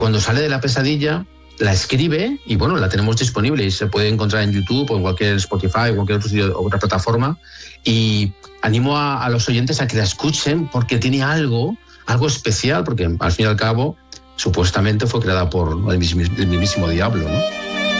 cuando sale de la pesadilla, la escribe y bueno, la tenemos disponible y se puede encontrar en YouTube o en cualquier Spotify o cualquier otra plataforma. Y animo a los oyentes a que la escuchen porque tiene algo especial, porque al fin y al cabo supuestamente fue creada por el mismísimo diablo, ¿no?